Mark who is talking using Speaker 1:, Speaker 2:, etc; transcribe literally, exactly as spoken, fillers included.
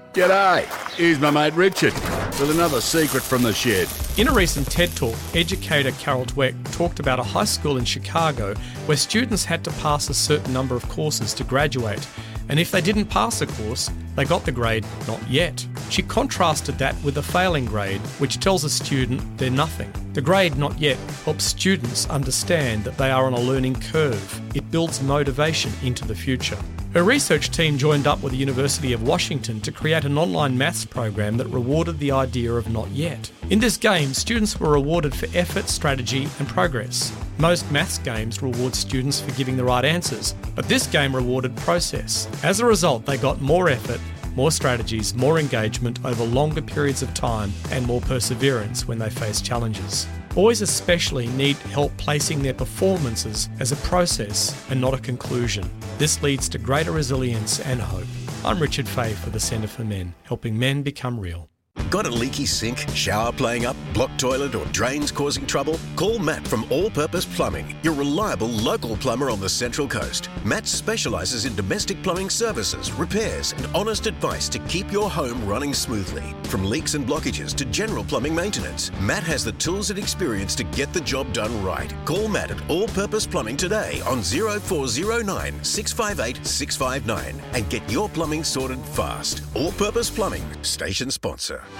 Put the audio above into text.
Speaker 1: G'day, here's my mate Richard with another secret from the shed.
Speaker 2: In a recent TED Talk, educator Carol Dweck talked about a high school in Chicago where students had to pass a certain number of courses to graduate, and if they didn't pass a course, they got the grade not yet. She contrasted that with a failing grade, which tells a student they're nothing. The grade not yet helps students understand that they are on a learning curve. It builds motivation into the future. Her research team joined up with the University of Washington to create an online maths program that rewarded the idea of not yet. In this game, students were rewarded for effort, strategy and progress. Most maths games reward students for giving the right answers, but this game rewarded process. As a result, they got more effort, more strategies, more engagement over longer periods of time, and more perseverance when they face challenges. Boys especially need help placing their performances as a process and not a conclusion. This leads to greater resilience and hope. I'm Richard Fay for the Centre for Men, helping men become real.
Speaker 3: Got a leaky sink, shower playing up, blocked toilet or drains causing trouble? Call Matt from All Purpose Plumbing, your reliable local plumber on the Central Coast. Matt specialises in domestic plumbing services, repairs and honest advice to keep your home running smoothly. From leaks and blockages to general plumbing maintenance, Matt has the tools and experience to get the job done right. Call Matt at All Purpose Plumbing today on oh four oh nine, six five eight, six five nine and get your plumbing sorted fast. All Purpose Plumbing, station sponsor.